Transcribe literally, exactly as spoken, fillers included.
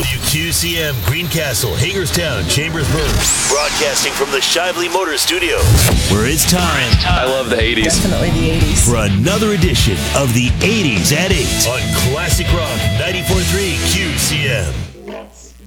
W Q C M, Greencastle, Hagerstown, Chambersburg. Broadcasting from the Shively Motor Studio, where it's time. I love the eighties. Definitely the eighties. For another edition of the eighties at eight on Classic Rock ninety-four point three Q C M.